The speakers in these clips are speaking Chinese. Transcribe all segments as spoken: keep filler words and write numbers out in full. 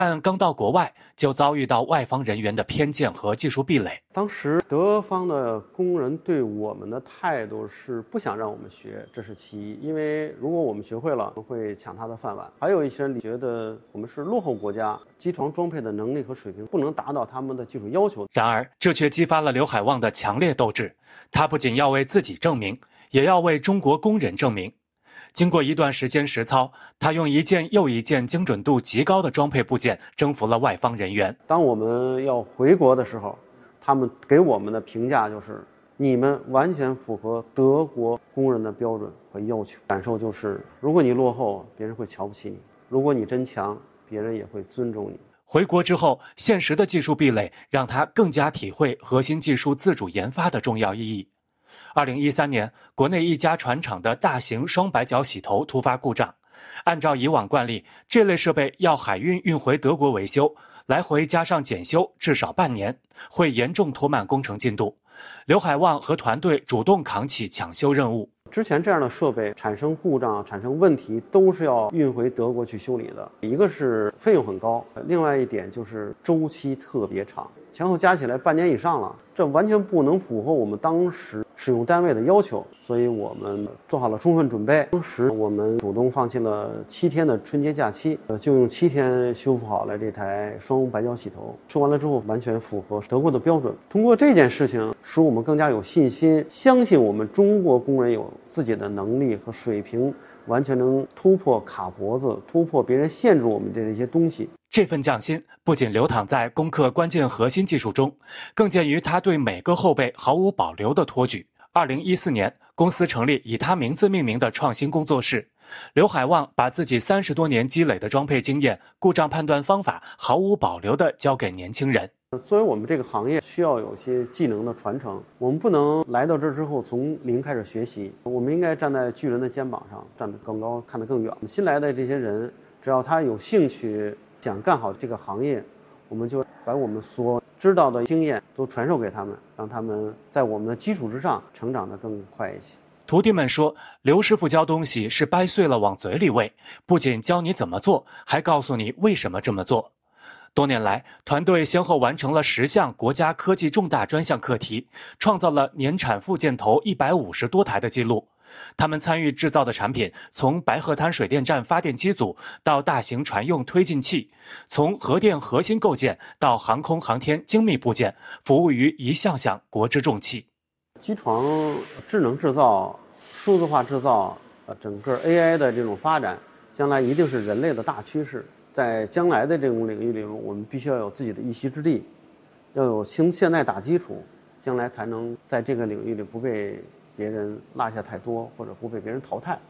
但刚到国外，就遭遇到外方人员的偏见和技术壁垒。 当时德方的工人对我们的态度是不想让我们学，这是其一，因为如果我们学会了，会抢他的饭碗。还有一些人觉得我们是落后国家，机床装配的能力和水平不能达到他们的技术要求。 然而，这却激发了刘海旺的强烈斗志。他不仅要为自己证明，也要为中国工人证明。经过一段时间实操，他用一件又一件精准度极高的装配部件征服了外方人员。 当我们要回国的时候，他们给我们的评价就是你们完全符合德国工人的标准和要求。感受就是，如果你落后，别人会瞧不起你；如果你真强，别人也会尊重你。 回国之后，现实的技术壁垒让他更加体会核心技术自主研发的重要意义。二零一三年，国内一家船厂的大型双白角洗头突发故障。按照以往惯例，这类设备要海运运回德国维修，来回加上检修至少半年，会严重拖慢工程进度。刘海旺和团队主动扛起抢修任务。 之前这样的设备产生故障、产生问题，都是要运回德国去修理的。一个是费用很高，另外一点就是周期特别长，前后加起来半年以上了，这完全不能符合我们当时使用单位的要求，所以我们做好了充分准备。当时我们主动放弃了七天的春节假期，就用七天修复好了这台双白角洗头。修完了之后，完全符合德国的标准。通过这件事情，使我们更加有信心，相信我们中国工人有自己的能力和水平，完全能突破卡脖子，突破别人限制我们的这些东西。 这份匠心不仅流淌在攻克关键核心技术中，更见于他对每个后辈毫无保留的托举。二零一四年，公司成立以他名字命名的创新工作室。刘海旺把自己三十多年积累的装配经验、故障判断方法毫无保留地交给年轻人。 作为我们这个行业，需要有些技能的传承，我们不能来到这之后从零开始学习，我们应该站在巨人的肩膀上，站得更高，看得更远。新来的这些人，只要他有兴趣，想干好这个行业，我们就把我们所知道的经验都传授给他们，让他们在我们的基础之上成长得更快一些。 徒弟们说，刘师傅教东西是掰碎了往嘴里喂，不仅教你怎么做，还告诉你为什么这么做。多年来，团队先后完成了十项国家科技重大专项课题，创造了年产副箭头一百五十多台的记录。他们参与制造的产品，从白鹤滩水电站发电机组到大型船用推进器，从核电核心构件到航空航天精密部件，服务于一项项国之重器。 机床智能制造、数字化制造，呃，整个 A I 的这种发展，将来一定是人类的大趋势。在将来的这种领域里，我们必须要有自己的一席之地，要有现现在打基础，将来才能在这个领域里不被别人落下太多，或者不被别人淘汰。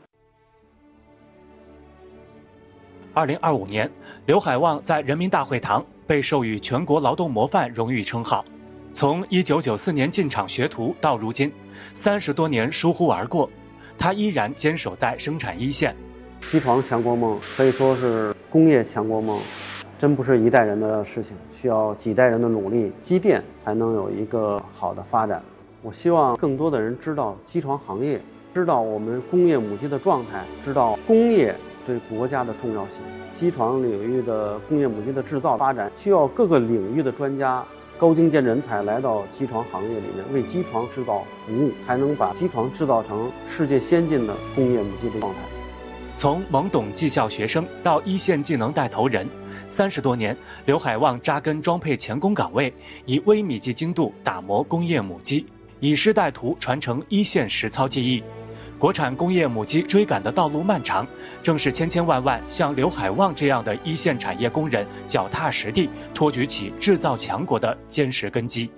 二零二五年，刘海旺在人民大会堂被授予全国劳动模范荣誉称号。从一九九四年进厂学徒到如今，三十多年疏忽而过，他依然坚守在生产一线。 机床强国梦可以说是工业强国梦，真不是一代人的事情，需要几代人的努力积淀，才能有一个好的发展。我希望更多的人知道机床行业，知道我们工业母机的状态，知道工业对国家的重要性。机床领域的工业母机的制造发展，需要各个领域的专家、高精尖人才来到机床行业里面，为机床制造服务，才能把机床制造成世界先进的工业母机的状态。 从懵懂技校学生到一线技能带头人，三十多年，刘海旺扎根装配钳工岗位，以微米级精度打磨工业母机，以师带徒传承一线实操技艺。国产工业母机追赶的道路漫长，正是千千万万像刘海旺这样的一线产业工人脚踏实地托举起制造强国的坚实根基。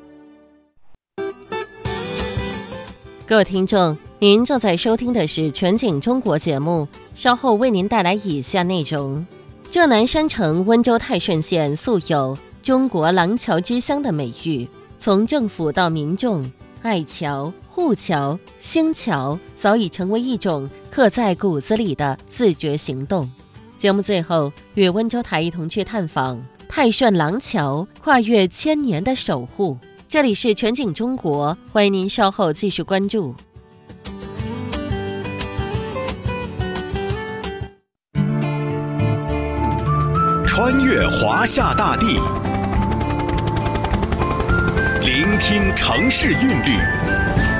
各位听众，您正在收听的是全景中国节目，稍后为您带来以下内容。浙南山城温州泰顺县素有中国廊桥之乡的美誉，从政府到民众，爱桥、护桥、兴桥早已成为一种刻在骨子里的自觉行动。节目最后，与温州台一同去探访泰顺廊桥跨越千年的守护。这里是全景中国，欢迎您稍后继续关注。 传穿越华夏大地，聆听城市韵律，